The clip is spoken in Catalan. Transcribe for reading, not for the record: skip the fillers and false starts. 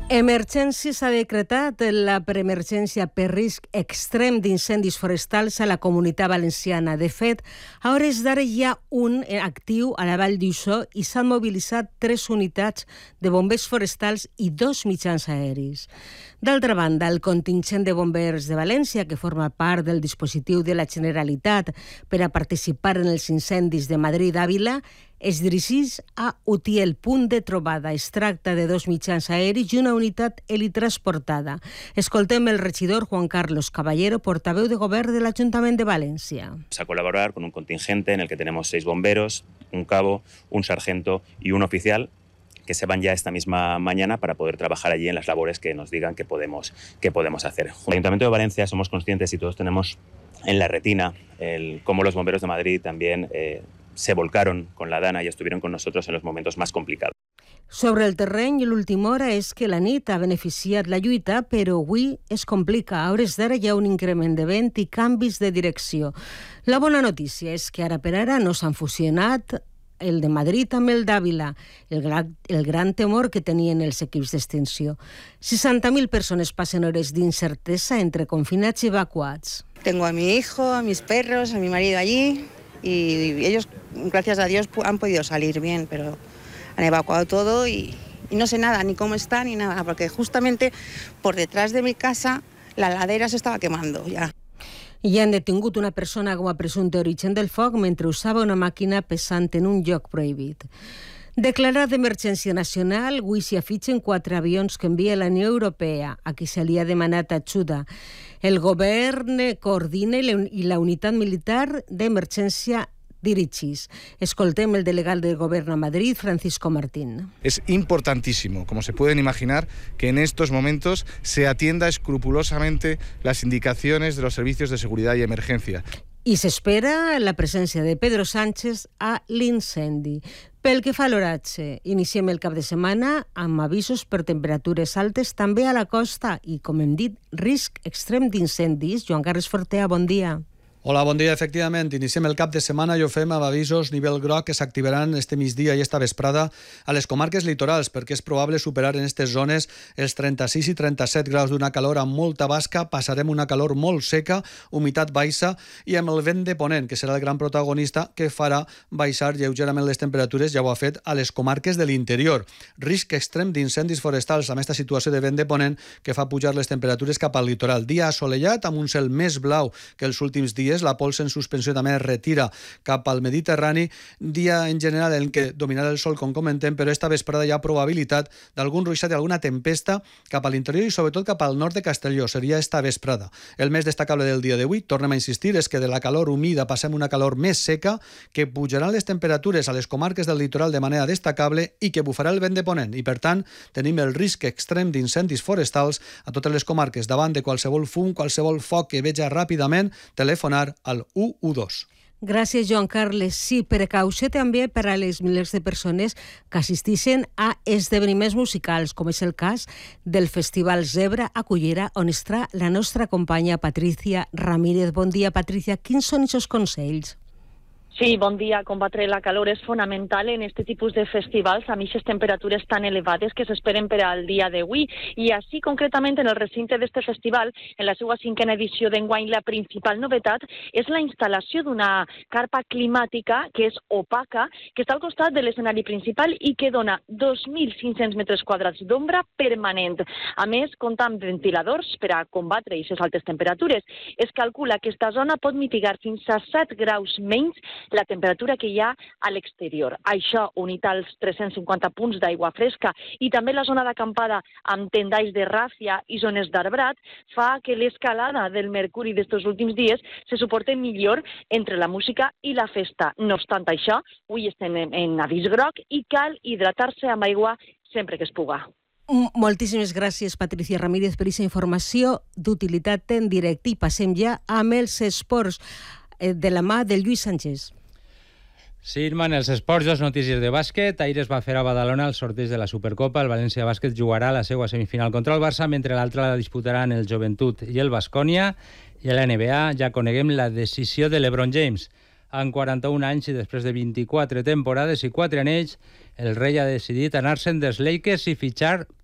Emergència s'ha decretat la preemergència per risc extrem d'incendis forestals a la Comunitat Valenciana. De fet, a hores d'ara hi ha un actiu a la Vall d'Uixó i s'han mobilitzat 3 unitats de bombers forestals i 2 mitjans aeris. D'altra banda, el contingent de bombers de València, que forma part del dispositiu de la Generalitat per a participar en els incendis de Madrid-Àvila, es dirigeix a Utiel, punt de trobada. Es tracta de 2 mitjans aeris i una unitat helitransportada. Escoltem el regidor Juan Carlos Caballero, portaveu de govern de l'Ajuntament de València. A colaborar con un contingente en el que tenemos 6 bomberos, un cabo, un sargento y un oficial que se van ya esta misma mañana para poder trabajar allí en las labores que nos digan que podemos hacer. El Ayuntamiento de Valencia somos conscientes y todos tenemos en la retina cómo los bomberos de Madrid también se volcaron con la Dana y estuvieron con nosotros en los momentos más complicados. Sobre el terreny, l'última hora és que la nit ha beneficiat la lluita, però avui es complica. A hores d'ara hi ha un increment de vent i canvis de direcció. La bona notícia és que ara per ara no s'han fusionat el de Madrid amb el d'Àvila, el gran temor que tenien els equips d'extinció. 60.000 persones passen hores d'incertesa entre confinats i evacuats. Tengo a mi hijo, a mis perros, a mi marido allí y ellos, gracias a Dios, han podido salir bien, pero han evacuado todo y no sé nada, ni cómo está, ni nada, porque justamente por detrás de mi casa la ladera se estaba quemando ya. I han detingut una persona com a presumpte origen del foc mentre usava una màquina pesant en un lloc prohibit. Declarat d'emergència nacional, avui s'hi afitxen 4 avions que envia la Unió Europea, a qui se li ha demanat ajuda. El govern coordina i la unitat militar d'emergència dirigís. Escoltem el delegado del Gobierno a Madrid, Francisco Martín. Es importantísimo, como se pueden imaginar, que en estos momentos se atienda escrupulosamente las indicaciones de los servicios de seguridad y emergencia. I s'espera la presència de Pedro Sánchez a l'incendi. Pel que fa a l'oratge, iniciem el cap de setmana amb avisos per temperatures altes també a la costa i, com hem dit, risc extrem d'incendis. Joan Carles Fortea, bon dia. Hola, bon dia. Efectivament, iniciem el cap de setmana i ho fem amb avisos nivell groc que s'activaran este migdia i esta vesprada a les comarques litorals, perquè és probable superar en aquestes zones els 36 i 37 graus d'una calor amb molta basca. Passarem una calor molt seca, humitat baixa i amb el vent de ponent, que serà el gran protagonista, que farà baixar lleugerament les temperatures, ja ho ha fet a les comarques de l'interior. Risc extrem d'incendis forestals amb aquesta situació de vent de ponent que fa pujar les temperatures cap al litoral. Dia assolellat amb un cel més blau que els últims dies. La pols en suspensió també es retira cap al Mediterrani. Dia en general en què dominarà el sol, com comentem, però esta vesprada hi ha probabilitat d'algun ruixat i alguna tempesta cap a l'interior i sobretot cap al nord de Castelló. Seria esta vesprada. El més destacable del dia d'avui, tornem a insistir, és que de la calor humida passem una calor més seca, que pujaran les temperatures a les comarques del litoral de manera destacable i que bufarà el vent de ponent. I per tant, tenim el risc extrem d'incendis forestals a totes les comarques. Davant de qualsevol fum, qualsevol foc que veja ràpidament, telefonar al 112. Gràcies, Joan Carles. Sí, precaució també per a les milers de persones que assisteixen a esdeveniments musicals, com és el cas del Festival Zebra a Cullera, on està la nostra companya Patricia Ramírez. Bon dia, Patricia. Quins són aquests consells? Sí, bon dia. Combatre la calor és fonamental en este tipus de festivals amb aquestes temperatures tan elevades que s'esperen per al dia d'avui. I així, concretament, en el recinte d'este festival, en la seva 5a edició d'enguany, la principal novetat és la instal·lació d'una carpa climàtica que és opaca, que està al costat de l'escenari principal i que dona 2.500 metres quadrats d'ombra permanent. A més, compta amb ventiladors per a combatre aquestes altes temperatures. Es calcula que aquesta zona pot mitigar fins a 7 graus menys la temperatura que hi ha a l'exterior. Això, unit als 350 punts d'aigua fresca i també la zona d'acampada amb tendalls de ràfia i zones d'arbrat, fa que l'escalada del mercuri d'estos últims dies se suporte millor entre la música i la festa. No obstant això, avui estem en avís groc i cal hidratar-se amb aigua sempre que es puga. Moltíssimes gràcies, Patricia Ramírez, per aquesta informació d'utilitat en directe. I passem ja amb els esports de la mà del Lluís Sánchez. Sí, Irma, en els esports, 2 notícies de bàsquet. Ahir es va fer a Badalona el sorteig de la Supercopa. El València Bàsquet jugarà la seva semifinal contra el Barça, mentre l'altra la disputaran el Joventut i el Baskonia. I a la NBA ja coneguem la decisió de LeBron James. En 41 anys i després de 24 temporades i 4 anells, el rei ha decidit anar-se'n dels Lakers i fitxar